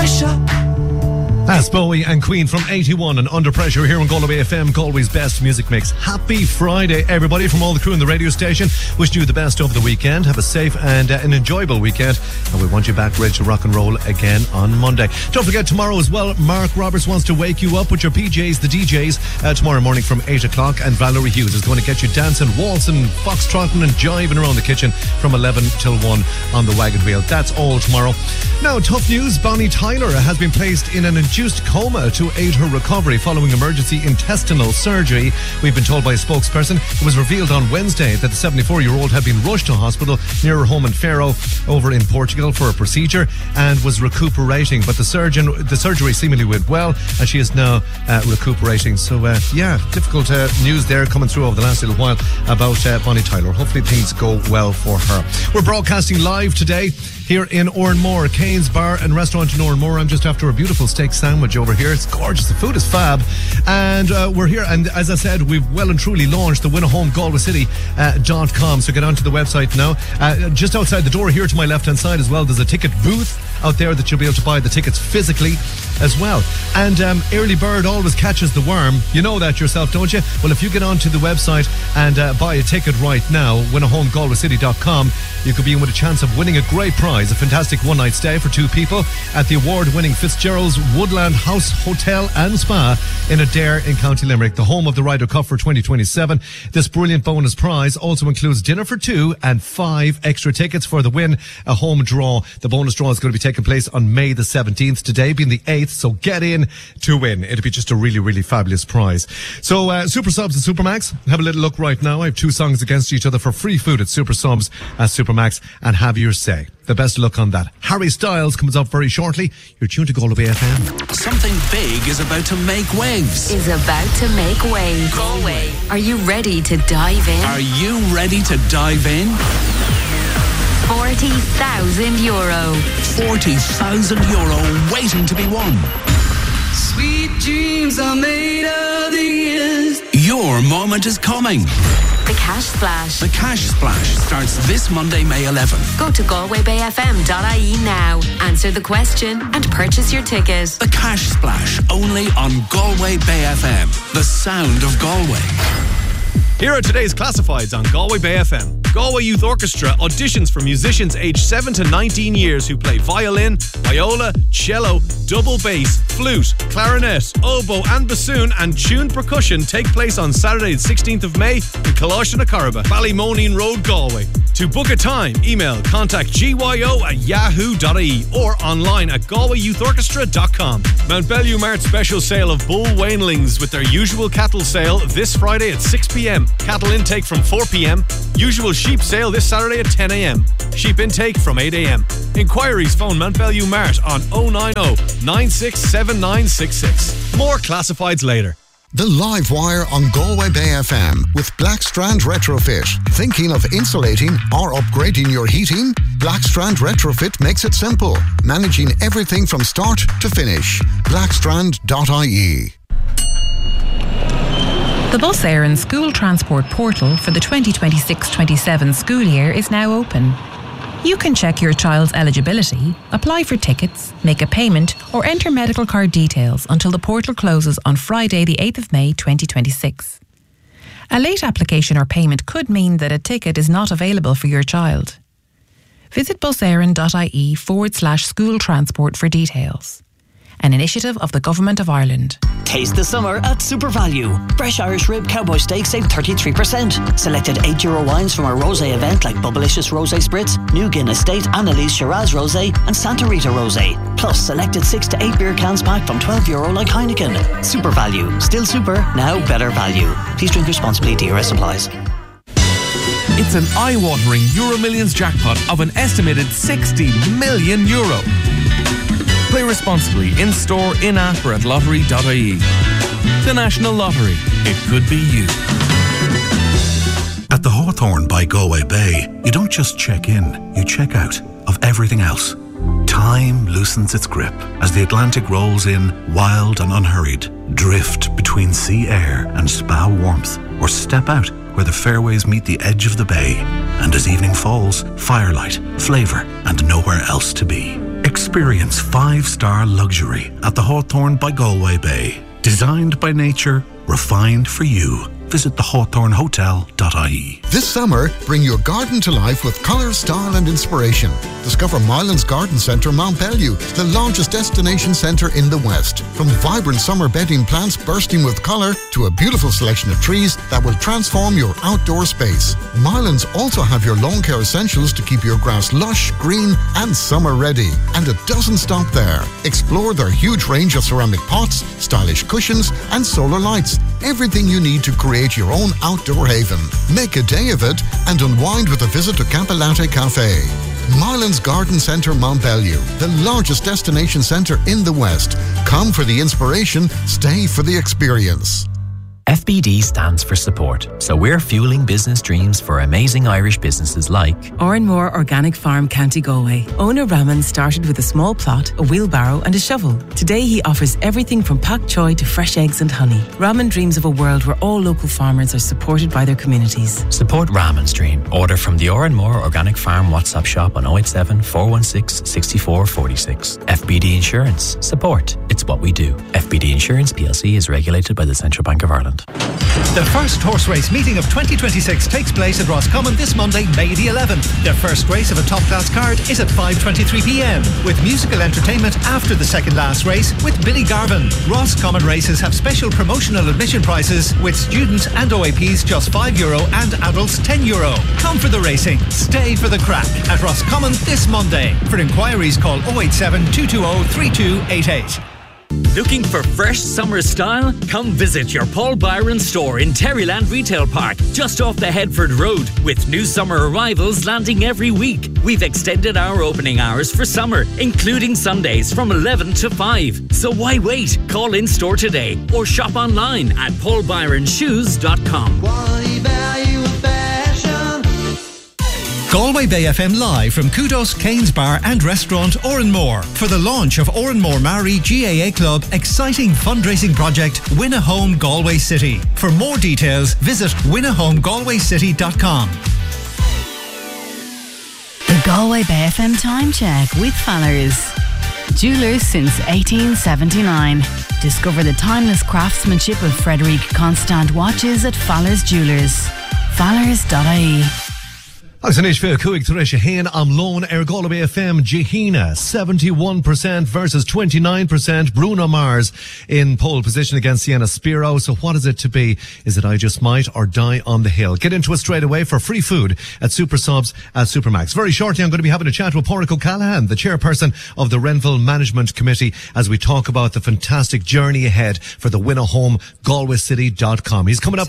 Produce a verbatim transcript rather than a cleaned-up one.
pressure. That's Bowie and Queen from eighty-one and Under Pressure here on Galway F M, Galway's best music mix. Happy Friday, everybody, from all the crew in the radio station. Wishing you the best over the weekend. Have a safe and uh, an enjoyable weekend. And we want you back ready to rock and roll again on Monday. Don't forget, tomorrow as well, Mark Roberts wants to wake you up with your P Js, the D Js, uh, tomorrow morning from eight o'clock. And Valerie Hughes is going to get you dancing, waltzing, foxtrotting and jiving around the kitchen from eleven till one on the wagon wheel. That's all tomorrow. Now, tough news. Bonnie Tyler has been placed in an induced coma to aid her recovery following emergency intestinal surgery. We've been told by a spokesperson. It was revealed on Wednesday that the seventy-four-year-old had been rushed to hospital near her home in Faro over in Portugal for a procedure and was recuperating. But the surgeon, the surgery seemingly went well and she is now uh, recuperating. So, uh, yeah, difficult uh, news there coming through over the last little while about uh, Bonnie Tyler. Hopefully things go well for her. We're broadcasting live today here in Oranmore, Kane's Bar and Restaurant in Oranmore. I'm just after a beautiful steak sandwich over here. It's gorgeous. The food is fab. And uh, we're here. And as I said, we've well and truly launched the win a home galway city dot com. So get onto the website now. Uh, just outside the door here to my left-hand side as well, there's a ticket booth out there that you'll be able to buy the tickets physically as well. And um, early bird always catches the worm. You know that yourself, don't you? Well, if you get onto the website and uh, buy a ticket right now, win a home galway city dot com, you could be in with a chance of winning a great prize, a fantastic one-night stay for two people at the award-winning Fitzgerald's Woodland House Hotel and Spa in Adair in County Limerick, the home of the Ryder Cup for twenty twenty-seven. This brilliant bonus prize also includes dinner for two and five extra tickets for the win a home draw. The bonus draw is going to be taking place on May the seventeenth, today being the eighth, so get in to win. It'll be just a really, really fabulous prize. So, uh, Super Subs and Supermax, have a little look right now. I have two songs against each other for free food at Super Subs and Supermax, and have your say. The best look on that. Harry Styles comes up very shortly. You're tuned to Galway F M. Something big is about to make waves. Is about to make waves. Galway. Are you ready to dive in? Are you ready to dive in? forty thousand euro. forty thousand euro waiting to be won. Sweet dreams are made of these. Your moment is coming. The Cash Splash. The Cash Splash starts this Monday, May eleventh. Go to galway bay f m dot i e now, answer the question and purchase your ticket. The Cash Splash, only on Galway Bay F M. The sound of Galway. Here are today's classifieds on Galway Bay F M. Galway Youth Orchestra auditions for musicians aged seven to nineteen years who play violin, viola, cello, double bass, flute, clarinet, oboe and bassoon and tuned percussion take place on Saturday the sixteenth of May in Coloshanacariba, Ballymoneen Road, Galway. To book a time, email contact g y o at yahoo dot i e or online at galway youth orchestra dot com. Mount Bellew Mart special sale of bull wanelings with their usual cattle sale this Friday at six p.m. Cattle intake from four p.m. Usual sheep sale this Saturday at ten a.m. Sheep intake from eight a.m. Inquiries phone Mount Bellew Mart on oh nine oh, nine six seven nine six six. More classifieds later. The Live Wire on Galway Bay F M with Blackstrand Retrofit. Thinking of insulating or upgrading your heating? Blackstrand Retrofit makes it simple, managing everything from start to finish. blackstrand dot i e. The Bus Éireann School Transport Portal for the twenty twenty-six twenty-seven school year is now open. You can check your child's eligibility, apply for tickets, make a payment or enter medical card details until the portal closes on Friday the eighth of May twenty twenty-six. A late application or payment could mean that a ticket is not available for your child. Visit buséireann dot i e forward slash school transport for details. An initiative of the Government of Ireland. Taste the summer at Super Value. Fresh Irish Rib Cowboy Steak save thirty-three percent. Selected eight euro wines from our rosé event like Bubblicious Rosé Spritz, New Guinness State, Annalise Shiraz Rosé and Santa Rita Rosé. Plus selected six to eight beer cans pack from twelve euro like Heineken. Super Value. Still super, now better value. Please drink responsibly. D R S applies. It's an eye-watering Euro Millions jackpot of an estimated sixty million euro. Play responsibly in-store, in-app or at lottery dot i e. The National Lottery. It could be you. At the Hawthorn by Galway Bay, you don't just check in, you check out of everything else. Time loosens its grip as the Atlantic rolls in, wild and unhurried. Drift between sea air and spa warmth, or step out where the fairways meet the edge of the bay. And as evening falls, firelight, flavour, and nowhere else to be. Experience five-star luxury at the Hawthorne by Galway Bay. Designed by nature, refined for you. Visit the hawthorne hotel dot I E. This summer, bring your garden to life with colour, style and inspiration. Discover Mylands Garden Centre, Mount Bellew, the largest destination centre in the West. From vibrant summer bedding plants bursting with colour to a beautiful selection of trees that will transform your outdoor space. Mylands also have your lawn care essentials to keep your grass lush, green and summer ready. And it doesn't stop there. Explore their huge range of ceramic pots, stylish cushions and solar lights. Everything you need to create your own outdoor haven. Make a day of it and unwind with a visit to Capellate Cafe. Mylands Garden Centre, Mount Bellew, the largest destination centre in the West. Come for the inspiration, stay for the experience. F B D stands for support, so we're fueling business dreams for amazing Irish businesses like Oranmore Organic Farm, County Galway. Owner Raman started with a small plot, a wheelbarrow and a shovel. Today he offers everything from pak choy to fresh eggs and honey. Raman dreams of a world where all local farmers are supported by their communities. Support Raman's dream. Order from the Oranmore Organic Farm WhatsApp shop on oh eight seven, four one six, six four four six. F B D Insurance. Support. It's what we do. F B D Insurance P L C is regulated by the Central Bank of Ireland. The first horse race meeting of twenty twenty-six takes place at Roscommon this Monday, May the eleventh. The first race of a top-class card is at five twenty-three p m, with musical entertainment after the second last race with Billy Garvin. Roscommon races have special promotional admission prices, with students and O A Ps just five euro and adults ten euro. Come for the racing, stay for the crack at Roscommon this Monday. For inquiries, call oh eight seven, two two oh, three two eight eight. Looking for fresh summer style? Come visit your Paul Byron store in Terryland Retail Park, just off the Headford Road, with new summer arrivals landing every week. We've extended our opening hours for summer, including Sundays from eleven to five. So why wait? Call in store today or shop online at paul byron shoes dot com. Quality, value, and fashion. Galway Bay F M live from Kudos Kane's Bar and Restaurant Oranmore for the launch of Oranmore Mary G A A Club exciting fundraising project Win a Home Galway City. For more details, visit win a home galway city dot com. The Galway Bay F M time check with Fallers. Jewellers since eighteen seventy-nine. Discover the timeless craftsmanship of Frederic Constant watches at Fallers Jewellers. fallers dot I E. Agus an isfir cuig tarisha hain am lone er Galway F M Jehina seventy-one percent versus twenty-nine percent. Bruno Mars in pole position against Sienna Spiro. So what is it to be? Is it I Just Might or Die on the Hill? Get into it straight away for free food at Super Subs at Supermax. Very shortly I'm going to be having a chat with Pádraig O'Callaghan, the chairperson of the Renville Management Committee, as we talk about the fantastic journey ahead for the Win a Home Galway City dot com. He's coming up